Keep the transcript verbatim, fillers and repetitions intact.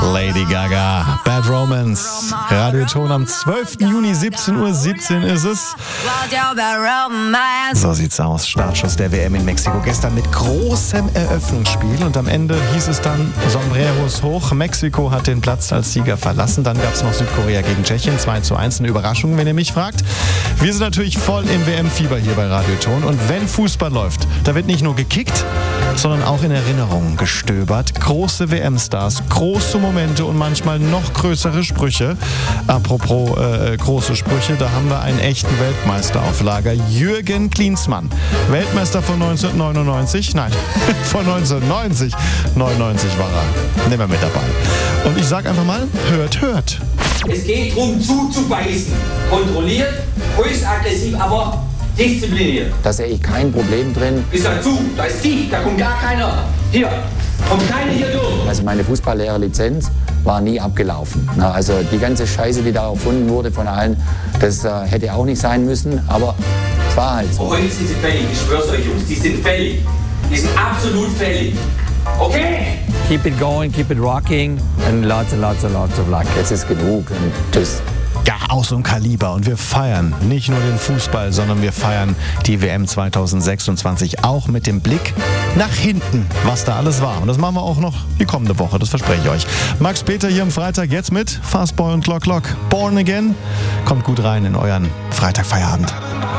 Lady Gaga, Bad Romance. Radioton am zwölften Juni, siebzehn Uhr siebzehn ist es. So sieht's aus. Startschuss der W M in Mexiko gestern mit großem Eröffnungsspiel. Und am Ende hieß es dann Sombreros hoch. Mexiko hat den Platz als Sieger verlassen. Dann gab es noch Südkorea gegen Tschechien. zwei zu eins. Eine Überraschung, wenn ihr mich fragt. Wir sind natürlich voll im W M-Fieber hier bei Radioton. Und wenn Fußball läuft, da wird nicht nur gekickt, sondern auch in Erinnerungen gestöbert. Große W M-Stars, große Momente und manchmal noch größere Sprüche. Apropos äh, große Sprüche, da haben wir einen echten Weltmeister auf Lager. Jürgen Klinsmann, Weltmeister von neunzehnhundertneunundneunzig, nein, von neunzehnhundertneunzig. neunundneunzig war er. Nehmen wir mit dabei. Und ich sag einfach mal, hört, hört. Es geht darum, zuzubeißen. Kontrolliert, höchst aggressiv, aber diszipliniert. Da sehe ich kein Problem drin. Ist da zu, da ist die, da kommt gar keiner. Hier, kommt keiner hier durch. Also meine Fußballlehrerlizenz war nie abgelaufen. Na, also die ganze Scheiße, die da erfunden wurde von allen, das äh, hätte auch nicht sein müssen, aber es war halt so. Heute sind sie fällig, ich schwör's euch Jungs, die sind fällig. Die sind absolut fällig. Okay? Keep it going, keep it rocking and lots and lots and lots of luck. Jetzt ist genug und tschüss. Ja, aus so einem Kaliber. Und wir feiern nicht nur den Fußball, sondern wir feiern die W M zweitausendsechsundzwanzig auch mit dem Blick nach hinten, was da alles war. Und das machen wir auch noch die kommende Woche, das verspreche ich euch. Max Peter hier am Freitag jetzt mit Fastboy und Clock Clock. Born Again. Kommt gut rein in euren Freitagfeierabend.